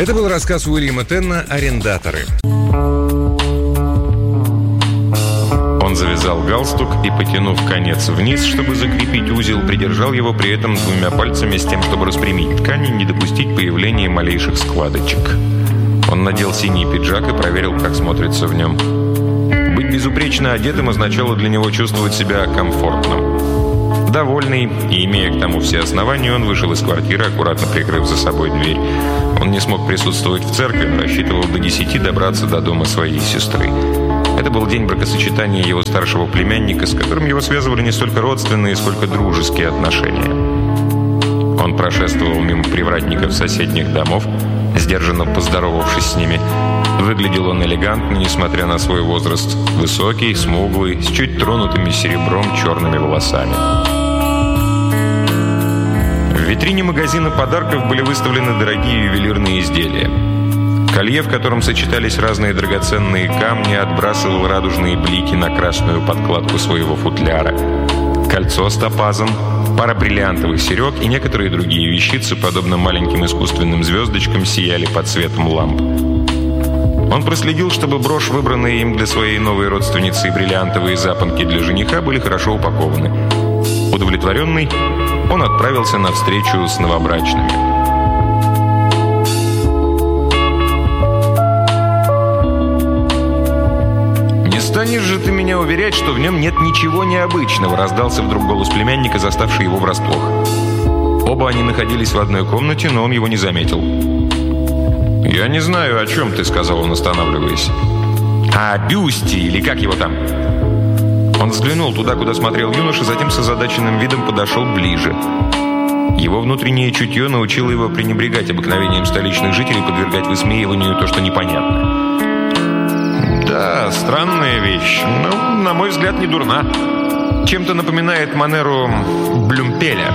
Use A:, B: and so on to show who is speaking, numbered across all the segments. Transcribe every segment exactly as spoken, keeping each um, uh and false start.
A: Это был рассказ Уильяма Тенна «Арендаторы». Он завязал галстук и, потянув конец вниз, чтобы закрепить узел, придержал его при этом двумя пальцами с тем, чтобы распрямить ткань и не допустить появления малейших складочек. Он надел синий пиджак и проверил, как смотрится в нем. Быть безупречно одетым означало для него чувствовать себя комфортным. Довольный и имея к тому все основания, он вышел из квартиры, аккуратно прикрыв за собой дверь. Он не смог присутствовать в церкви, но рассчитывал до десяти добраться до дома своей сестры. Это был день бракосочетания его старшего племянника, с которым его связывали не столько родственные, сколько дружеские отношения. Он прошествовал мимо привратников соседних домов, сдержанно поздоровавшись с ними. Выглядел он элегантно, несмотря на свой возраст. Высокий, смуглый, с чуть тронутыми серебром черными волосами. В витрине магазина подарков были выставлены дорогие ювелирные изделия. Колье, в котором сочетались разные драгоценные камни, отбрасывало радужные блики на красную подкладку своего футляра. Кольцо с топазом, пара бриллиантовых серег и некоторые другие вещицы, подобно маленьким искусственным звездочкам, сияли под светом ламп. Он проследил, чтобы брошь, выбранные им для своей новой родственницы, и бриллиантовые запонки для жениха были хорошо упакованы. Удовлетворенный, он отправился на встречу с новобрачными. «Не станешь же ты меня уверять, что в нем нет ничего необычного», — раздался вдруг голос племянника, заставший его врасплох. Оба они находились в одной комнате, но он его не заметил. «Я не знаю, о чем ты», — сказал он, останавливаясь. «О бюсте, или как его там?» Он взглянул туда, куда смотрел юноша, затем с озадаченным видом подошел ближе. Его внутреннее чутье научило его пренебрегать обыкновением столичных жителей, подвергать высмеиванию то, что непонятно. «Да, странная вещь, но, на мой взгляд, не дурна. Чем-то напоминает манеру Блюмпеля».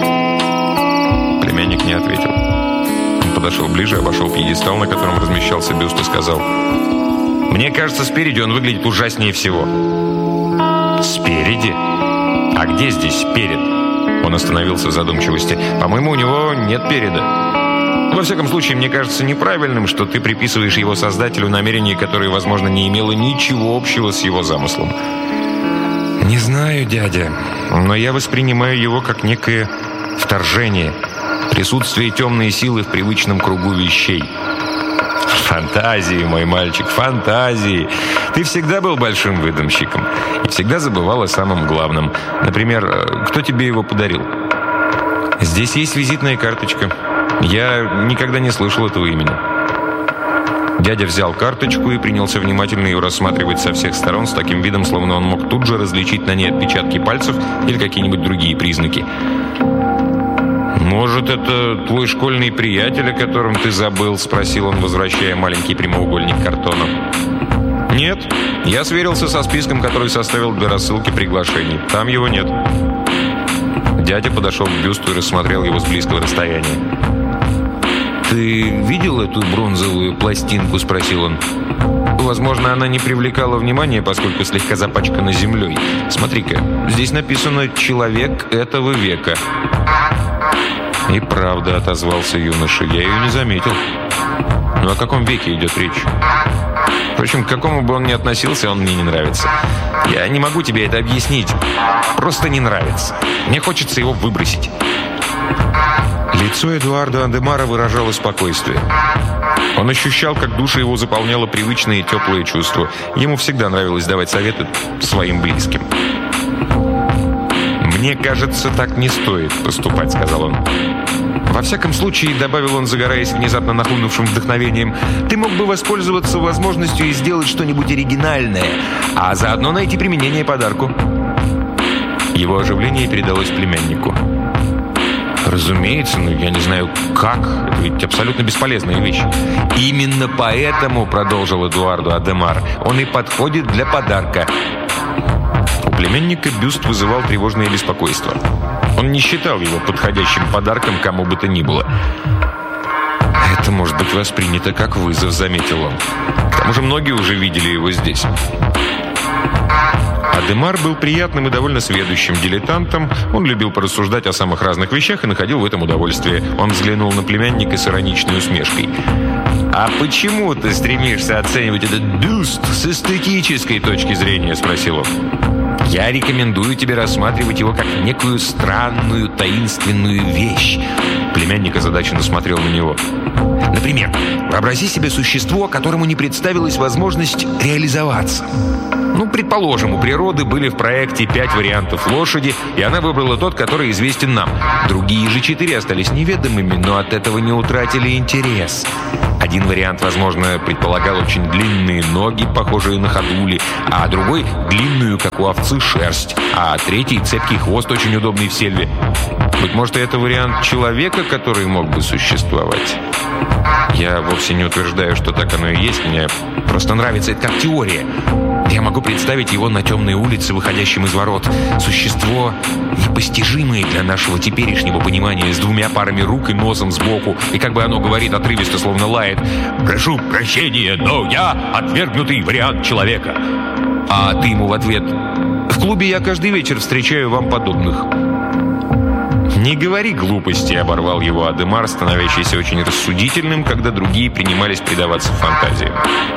A: Племянник не ответил. Он подошел ближе, обошел пьедестал, на котором размещался бюст, и сказал: «Мне кажется, спереди он выглядит ужаснее всего». «Спереди? А где здесь перед?» Он остановился в задумчивости. «По-моему, у него нет переда. Во всяком случае, мне кажется неправильным, что ты приписываешь его создателю намерение, которое, возможно, не имело ничего общего с его замыслом». «Не знаю, дядя, но я воспринимаю его как некое вторжение, присутствие темной силы в привычном кругу вещей». «Фантазии, мой мальчик, фантазии. Ты всегда был большим выдумщиком и всегда забывал о самом главном. Например, кто тебе его подарил?» «Здесь есть визитная карточка. Я никогда не слышал этого имени». Дядя взял карточку и принялся внимательно ее рассматривать со всех сторон с таким видом, словно он мог тут же различить на ней отпечатки пальцев или какие-нибудь другие признаки. «Может, это твой школьный приятель, о котором ты забыл?» — спросил он, возвращая маленький прямоугольник картона. «Нет, я сверился со списком, который составил для рассылки приглашений. Там его нет». Дядя подошел к бюсту и рассмотрел его с близкого расстояния. «Ты видел эту бронзовую пластинку?» — спросил он. «Возможно, она не привлекала внимания, поскольку слегка запачкана землей. Смотри-ка, здесь написано «Человек этого века». «И правда», — отозвался юноша, — «я ее не заметил». «Ну, о каком веке идет речь?» «Впрочем, к какому бы он ни относился, он мне не нравится. Я не могу тебе это объяснить. Просто не нравится. Мне хочется его выбросить». Лицо Эдуарда Адемара выражало спокойствие. Он ощущал, как душа его заполняла привычные теплые чувства. Ему всегда нравилось давать советы своим близким. «Мне кажется, так не стоит поступать», — сказал он. «Во всяком случае», — добавил он, загораясь внезапно нахлынувшим вдохновением, «ты мог бы воспользоваться возможностью и сделать что-нибудь оригинальное, а заодно найти применение подарку». Его оживление передалось племяннику. «Разумеется, но я не знаю, как. Это ведь абсолютно бесполезная вещь». «Именно поэтому», — продолжил Эдуардо Адемар, — «он и подходит для подарка». У племянника бюст вызывал тревожное беспокойство. Он не считал его подходящим подарком кому бы то ни было. «Это может быть воспринято как вызов», — заметил он. «К тому же многие уже видели его здесь». Адемар был приятным и довольно сведущим дилетантом. Он любил порассуждать о самых разных вещах и находил в этом удовольствие. Он взглянул на племянника с ироничной усмешкой. «А почему ты стремишься оценивать этот бюст с эстетической точки зрения?» – спросил он. «Я рекомендую тебе рассматривать его как некую странную, таинственную вещь». Племянник озадаченно смотрел на него. «Например, вообрази себе существо, которому не представилась возможность реализоваться. Ну, предположим, у природы были в проекте пять вариантов лошади, и она выбрала тот, который известен нам. Другие же четыре остались неведомыми, но от этого не утратили интерес. Один вариант, возможно, предполагал очень длинные ноги, похожие на ходули, а другой — длинную, как у овцы, шерсть, а третий — цепкий хвост, очень удобный в сельве. Быть может, это вариант человека, который мог бы существовать. Я вовсе не утверждаю, что так оно и есть, мне просто нравится это как теория. Я могу представить его на темной улице, выходящем из ворот. Существо, непостижимое для нашего теперешнего понимания, с двумя парами рук и носом сбоку. И как бы оно говорит отрывисто, словно лает: «Прошу прощения, но я отвергнутый вариант человека». А ты ему в ответ: «В клубе я каждый вечер встречаю вам подобных». «Не говори глупости», — оборвал его Адемар, становящийся очень рассудительным, когда другие принимались предаваться фантазиям.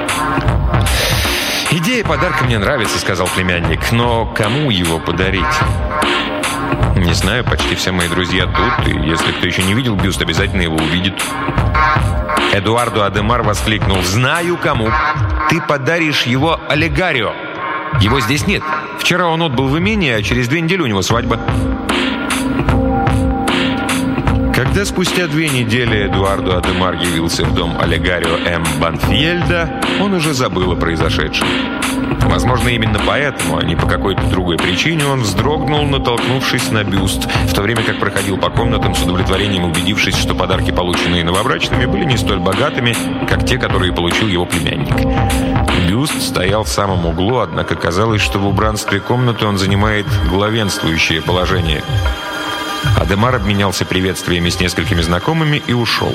A: «Идея подарка мне нравится», — сказал племянник, — «но кому его подарить?» «Не знаю, почти все мои друзья тут, и если кто еще не видел бюст, обязательно его увидит». Эдуардо Адемар воскликнул: «Знаю кому! Ты подаришь его Олегарио! Его здесь нет. Вчера он отбыл в имение, а через две недели у него свадьба». Когда спустя две недели Эдуардо Адемар явился в дом Олегарио М. Банфьельда, он уже забыл о произошедшем. Возможно, именно поэтому, а не по какой-то другой причине, он вздрогнул, натолкнувшись на бюст, в то время как проходил по комнатам, с удовлетворением убедившись, что подарки, полученные новобрачными, были не столь богатыми, как те, которые получил его племянник. Бюст стоял в самом углу, однако казалось, что в убранстве комнаты он занимает главенствующее положение. Адемар обменялся приветствиями с несколькими знакомыми и ушел.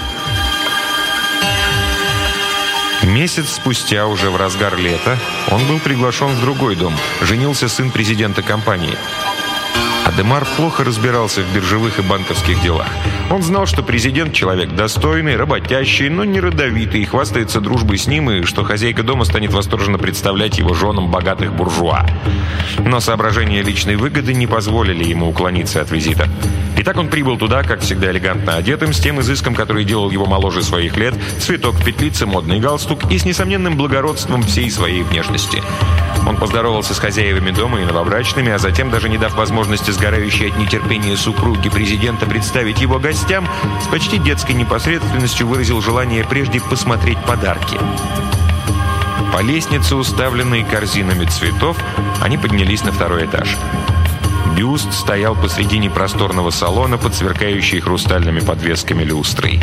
A: Месяц спустя, уже в разгар лета, он был приглашен в другой дом. Женился сын президента компании. Адемар плохо разбирался в биржевых и банковских делах. Он знал, что президент — человек достойный, работящий, но не родовитый, и хвастается дружбой с ним, и что хозяйка дома станет восторженно представлять его женам богатых буржуа. Но соображения личной выгоды не позволили ему уклониться от визита. Итак, он прибыл туда, как всегда, элегантно одетым, с тем изыском, который делал его моложе своих лет, цветок в петлице, модный галстук и с несомненным благородством всей своей внешности. Он поздоровался с хозяевами дома и новобрачными, а затем, даже не дав возможности сгорающей от нетерпения супруги президента представить его гостям, с почти детской непосредственностью выразил желание прежде посмотреть подарки. По лестнице, уставленной корзинами цветов, они поднялись на второй этаж. Бюст стоял посредине просторного салона под сверкающей хрустальными подвесками люстрой.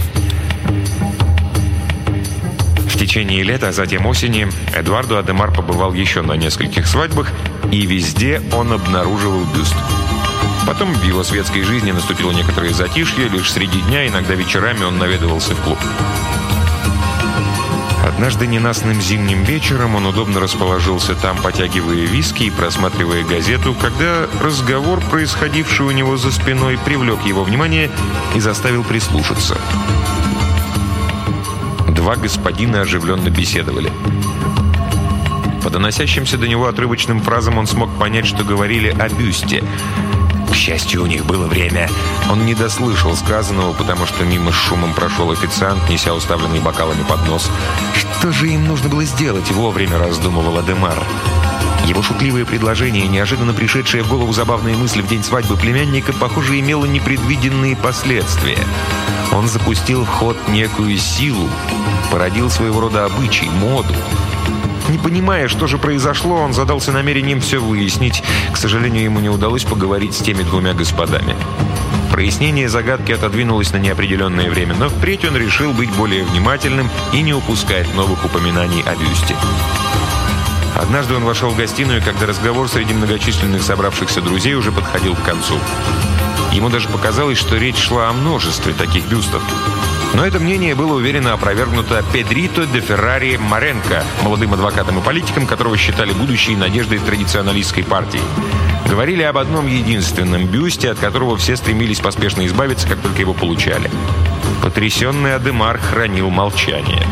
A: В течение лета, а затем осени, Эдуардо Адемар побывал еще на нескольких свадьбах, и везде он обнаруживал бюст. Потом в его светской жизни наступило некоторое затишье, лишь среди дня, иногда вечерами он наведывался в клуб. Однажды ненастным зимним вечером он удобно расположился там, потягивая виски и просматривая газету, когда разговор, происходивший у него за спиной, привлек его внимание и заставил прислушаться. Два господина оживленно беседовали. По доносящимся до него отрывочным фразам он смог понять, что говорили о бюсте. К счастью, у них было время. Он не дослышал сказанного, потому что мимо с шумом прошел официант, неся уставленный бокалами поднос. Что же им нужно было сделать вовремя, раздумывал Адемар. Его шутливое предложение, неожиданно пришедшее в голову забавные мысли в день свадьбы племянника, похоже, имело непредвиденные последствия. Он запустил в ход некую силу, породил своего рода обычай, моду. Не понимая, что же произошло, он задался намерением все выяснить. К сожалению, ему не удалось поговорить с теми двумя господами. Прояснение загадки отодвинулось на неопределенное время, но впредь он решил быть более внимательным и не упускать новых упоминаний о бюсте. Однажды он вошел в гостиную, когда разговор среди многочисленных собравшихся друзей уже подходил к концу. Ему даже показалось, что речь шла о множестве таких бюстов. Но это мнение было уверенно опровергнуто Педрито де Феррари Маренко, молодым адвокатом и политиком, которого считали будущей надеждой традиционалистской партии. Говорили об одном единственном бюсте, от которого все стремились поспешно избавиться, как только его получали. Потрясенный Адемар хранил молчание.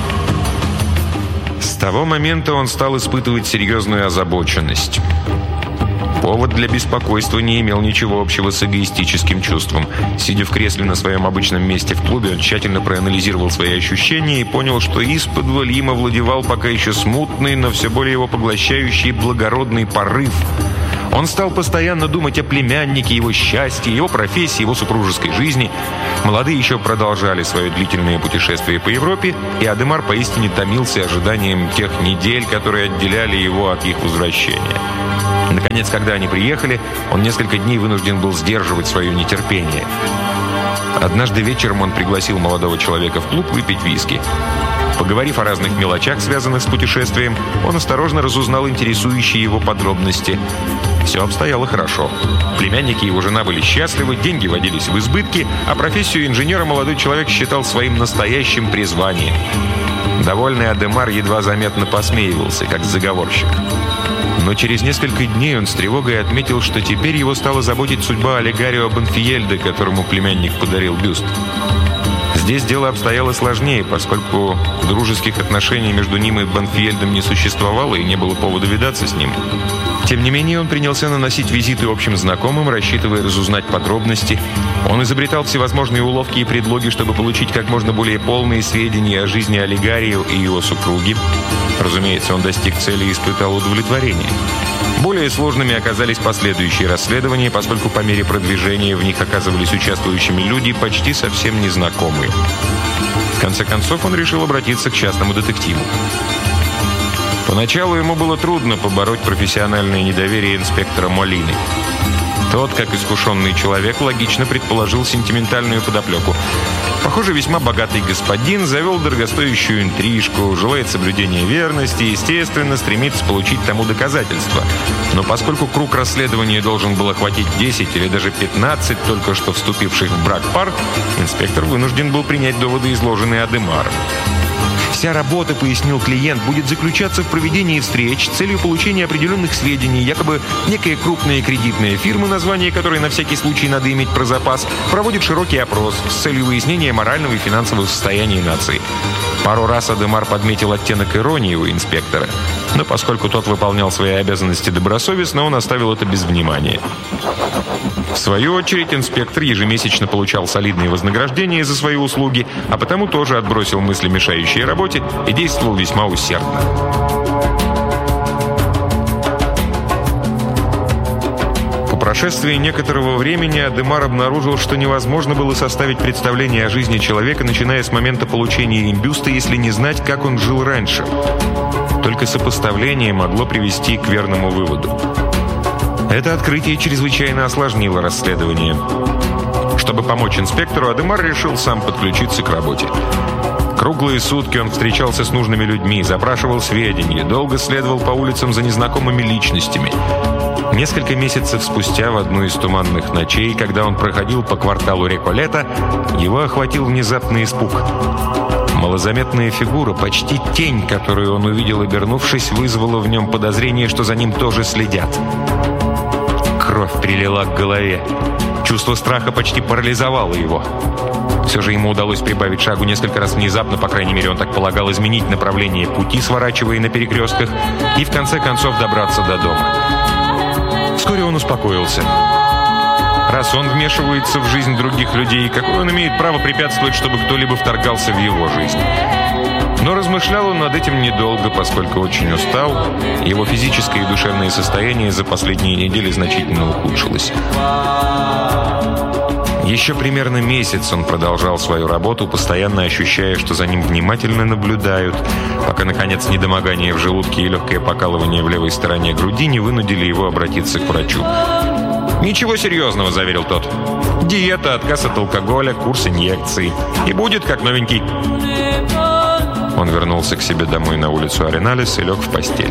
A: С того момента он стал испытывать серьезную озабоченность. Повод для беспокойства не имел ничего общего с эгоистическим чувством. Сидя в кресле на своем обычном месте в клубе, он тщательно проанализировал свои ощущения и понял, что исподволь им овладевал пока еще смутный, но все более его поглощающий благородный порыв. Он стал постоянно думать о племяннике, его счастье, его профессии, его супружеской жизни. Молодые еще продолжали свое длительное путешествие по Европе, и Адемар поистине томился ожиданием тех недель, которые отделяли его от их возвращения. Наконец, когда они приехали, он несколько дней вынужден был сдерживать свое нетерпение. Однажды вечером он пригласил молодого человека в клуб выпить виски. Поговорив о разных мелочах, связанных с путешествием, он осторожно разузнал интересующие его подробности. Все обстояло хорошо. Племянники и его жена были счастливы, деньги водились в избытке, а профессию инженера молодой человек считал своим настоящим призванием. Довольный Адемар едва заметно посмеивался, как заговорщик. Но через несколько дней он с тревогой отметил, что теперь его стала заботить судьба Олегарио Бонфиельда, которому племянник подарил бюст. Здесь дело обстояло сложнее, поскольку дружеских отношений между ним и Бонфиельдом не существовало и не было повода видаться с ним. Тем не менее, он принялся наносить визиты общим знакомым, рассчитывая разузнать подробности. Он изобретал всевозможные уловки и предлоги, чтобы получить как можно более полные сведения о жизни Олегарио и его супруги. Разумеется, он достиг цели и испытал удовлетворение. Более сложными оказались последующие расследования, поскольку по мере продвижения в них оказывались участвующими люди, почти совсем незнакомые. В конце концов, он решил обратиться к частному детективу. Поначалу ему было трудно побороть профессиональное недоверие инспектора Молины. Тот, как искушенный человек, логично предположил сентиментальную подоплеку. Похоже, весьма богатый господин завел дорогостоящую интрижку, желает соблюдения верности и, естественно, стремится получить тому доказательства. Но поскольку круг расследования должен был охватить десять или даже пятнадцать только что вступивших в брак пар, инспектор вынужден был принять доводы, изложенные Адемаром. Вся работа, пояснил клиент, будет заключаться в проведении встреч с целью получения определенных сведений. Якобы некая крупная кредитная фирма, название которой на всякий случай надо иметь про запас, проводит широкий опрос с целью выяснения морального и финансового состояния нации. Пару раз Адемар подметил оттенок иронии у инспектора, но поскольку тот выполнял свои обязанности добросовестно, он оставил это без внимания. В свою очередь, инспектор ежемесячно получал солидные вознаграждения за свои услуги, а потому тоже отбросил мысли, мешающие работе, и действовал весьма усердно. По прошествии некоторого времени Адемар обнаружил, что невозможно было составить представление о жизни человека, начиная с момента получения им бюста, если не знать, как он жил раньше. Только сопоставление могло привести к верному выводу. Это открытие чрезвычайно осложнило расследование. Чтобы помочь инспектору, Адемар решил сам подключиться к работе. Круглые сутки он встречался с нужными людьми, запрашивал сведения, долго следовал по улицам за незнакомыми личностями. Несколько месяцев спустя, в одну из туманных ночей, когда он проходил по кварталу Реколета, его охватил внезапный испуг. Малозаметная фигура, почти тень, которую он увидел, обернувшись, вызвала в нем подозрение, что за ним тоже следят. Кровь прилила к голове. Чувство страха почти парализовало его. Все же ему удалось прибавить шагу несколько раз внезапно, по крайней мере, он так полагал, изменить направление пути, сворачивая на перекрестках, и в конце концов добраться до дома. Вскоре он успокоился. Раз он вмешивается в жизнь других людей, какое он имеет право препятствовать, чтобы кто-либо вторгался в его жизнь? Но размышлял он над этим недолго, поскольку очень устал. Его физическое и душевное состояние за последние недели значительно ухудшилось. Еще примерно месяц он продолжал свою работу, постоянно ощущая, что за ним внимательно наблюдают, пока, наконец, недомогание в желудке и легкое покалывание в левой стороне груди не вынудили его обратиться к врачу. «Ничего серьезного», — заверил тот. «Диета, отказ от алкоголя, курс инъекций. И будет как новенький». Он вернулся к себе домой на улицу Ареналес и лег в постель.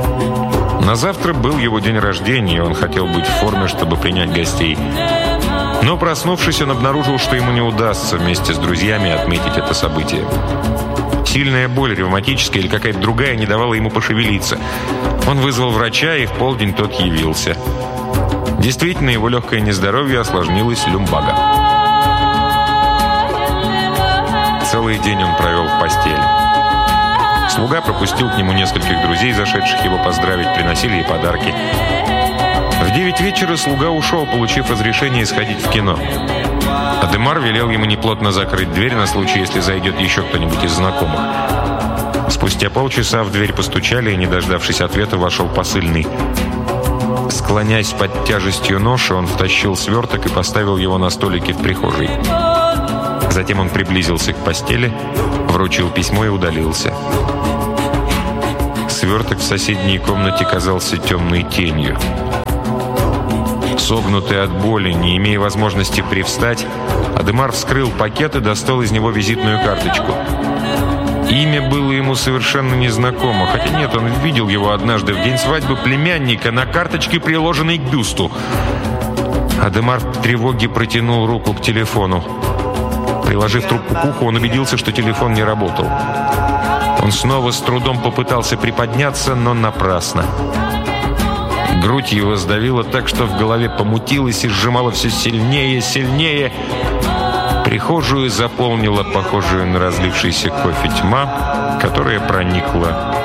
A: На завтра был его день рождения, и он хотел быть в форме, чтобы принять гостей. Но, проснувшись, он обнаружил, что ему не удастся вместе с друзьями отметить это событие. Сильная боль, ревматическая или какая-то другая, не давала ему пошевелиться. Он вызвал врача, и в полдень тот явился. Действительно, его легкое нездоровье осложнилось люмбаго. Целый день он провел в постели. Слуга пропустил к нему нескольких друзей, зашедших его поздравить, приносили ей подарки. В девять вечера слуга ушел, получив разрешение сходить в кино. Адемар велел ему неплотно закрыть дверь на случай, если зайдет еще кто-нибудь из знакомых. Спустя полчаса в дверь постучали, и, не дождавшись ответа, вошел посыльный. Склонясь под тяжестью ноши, он втащил сверток и поставил его на столике в прихожей. Затем он приблизился к постели, вручил письмо и удалился. Сверток в соседней комнате казался темной тенью. Согнутый от боли, не имея возможности привстать, Адемар вскрыл пакет и достал из него визитную карточку. Имя было ему совершенно незнакомо, хотя нет, он видел его однажды в день свадьбы племянника на карточке, приложенной к бюсту. Адемар в тревоге протянул руку к телефону. Приложив трубку к уху, он убедился, что телефон не работал. Он снова с трудом попытался приподняться, но напрасно. Грудь его сдавила так, что в голове помутилась и сжимала все сильнее и сильнее. Прихожую заполнила похожую на разлившийся кофе тьма, которая проникла